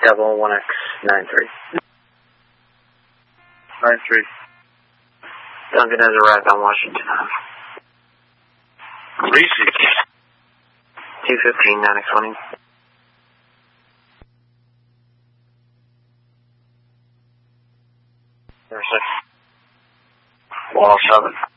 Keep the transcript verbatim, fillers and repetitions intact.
Double one X nine three. Nine three. Duncan has arrived on Washington Ave. Lacey. two fifteen, nine X twenty. There's a wall seven.